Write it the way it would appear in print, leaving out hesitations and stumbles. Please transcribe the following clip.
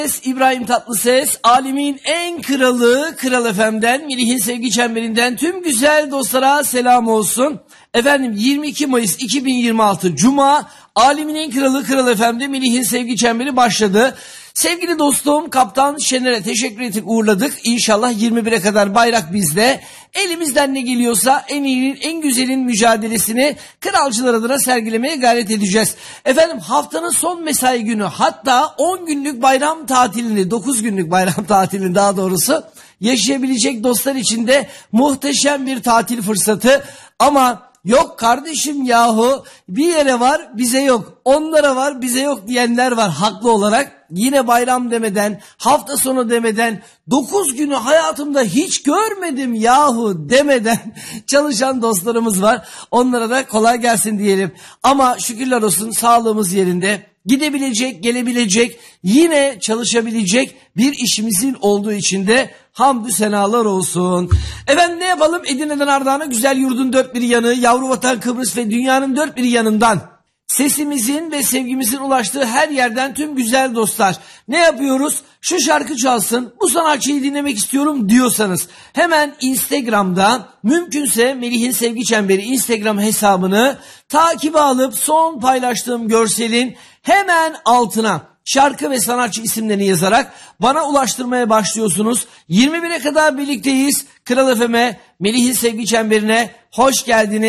İbrahim Tatlıses, alemin en kralı Kral FM'den, Melih'in sevgi çemberinden tüm güzel dostlara selam olsun. Efendim 22 Mayıs 2026 Cuma, alemin en kralı Kral FM'de Melih'in sevgi çemberi başladı. Sevgili dostum Kaptan Şener'e teşekkür ettik, uğurladık. İnşallah 21'e kadar bayrak bizde. Elimizden ne geliyorsa en iyinin, en güzelin mücadelesini kralcılar adına sergilemeye gayret edeceğiz. Efendim haftanın son mesai günü, hatta 10 günlük bayram tatilini, 9 günlük bayram tatilini daha doğrusu yaşayabilecek dostlar için de muhteşem bir tatil fırsatı. Ama yok kardeşim yahu, bir yere var bize yok, onlara var bize yok diyenler var haklı olarak. Yine bayram demeden, hafta sonu demeden, 9 günü hayatımda hiç görmedim yahu demeden çalışan dostlarımız var. Onlara da kolay gelsin diyelim. Ama şükürler olsun sağlığımız yerinde, gidebilecek, gelebilecek, yine çalışabilecek bir işimizin olduğu için de hamdü senalar olsun. Efendim ne yapalım? Edirne'den Ardahan'a, güzel yurdun dört bir yanı, yavru vatan Kıbrıs ve dünyanın dört bir yanından sesimizin ve sevgimizin ulaştığı her yerden tüm güzel dostlar ne yapıyoruz? Şu şarkı çalsın, bu sanatçıyı dinlemek istiyorum diyorsanız hemen Instagram'da, mümkünse Melih'in Sevgi Çemberi Instagram hesabını takibe alıp son paylaştığım görselin hemen altına şarkı ve sanatçı isimlerini yazarak bana ulaştırmaya başlıyorsunuz. 21'e kadar birlikteyiz. Kral FM'e, Melih'in Sevgi Çemberi'ne hoş geldiniz.